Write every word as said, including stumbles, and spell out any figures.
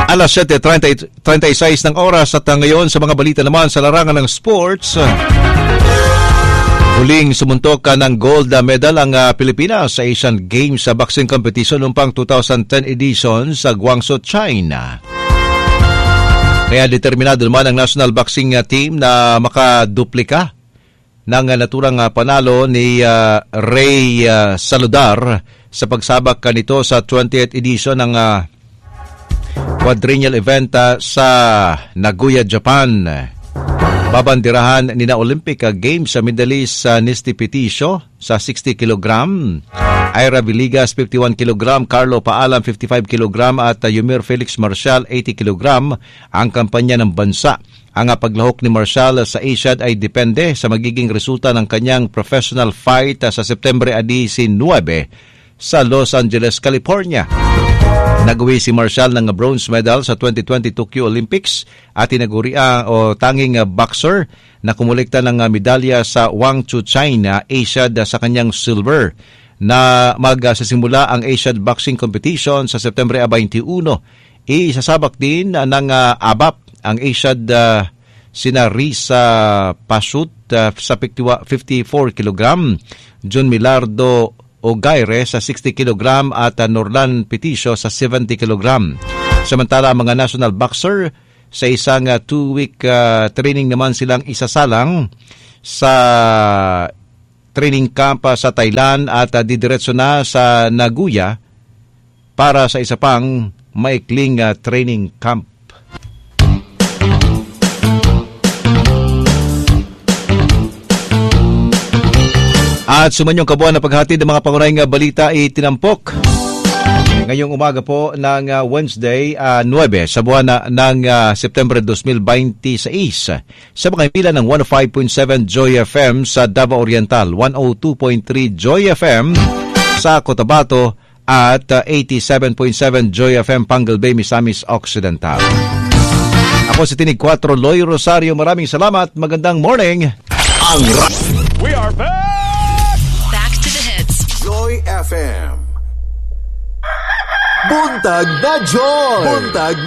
Alas siyete treinta y seis ng oras at ngayon sa mga balita naman sa larangan ng sports. Huling sumuntok ng gold medal ang uh, Pilipinas sa Asian Games sa boxing competition noong pang twenty ten edition sa Guangzhou, China. Kaya determinado naman ang national boxing team na makaduplika ng naturang panalo ni uh, Ray uh, Saludar sa pagsabak nito sa twentieth edition ng uh, quadrennial event uh, sa Nagoya, Japan. Babandirahan ni na Olympic Games sa Middle East uh, Nisty Peticio sa sixty kilogram, Ira Villegas fifty-one kilogram, Carlo Paalam fifty-five kilogram at uh, Yumir Felix Marcial eighty kilogram ang kampanya ng bansa. Ang paglahok ni Marcial sa Asiad ay depende sa magiging resulta ng kanyang professional fight uh, sa September nineteen sa Los Angeles, California. Nag-uwi si Marcial ng bronze medal sa twenty twenty Tokyo Olympics at tinaguriang o tanging boxer na kumulekta ng medalya sa Guangzhou, China, Asiad sa kanyang silver. Na magsasimula ang Asiad Boxing Competition sa September twenty-one. Isasabak din ng uh, A B A P ang Asiad uh, sina Risa Pasut uh, sa fifty-four kilogram, John Milardo Ogaire sa sixty kilogram at uh, Norlan Peticio sa seventy kilogram. Samantala ang mga national boxer sa isang uh, two-week uh, training naman silang isasalang sa training camp uh, sa Thailand at uh, didiretso na sa Nagoya para sa isa pang maikling uh, training camp. At sumanyong kabuuan na paghatid ng mga pangunahing balita itinampok ngayong umaga po ng uh, Wednesday uh, nine sa buwan na, ng uh, September twenty twenty-six sa mga pila ng one oh five point seven Joy F M sa Davao Oriental, one oh two point three Joy F M sa Cotabato at uh, eighty-seven point seven Joy F M Pangal Bay, Misamis Occidental. Ako si Tinig four Loy Rosario, maraming salamat, magandang morning. Ang We are back! Joy F M. Buntag na Joy! Buntag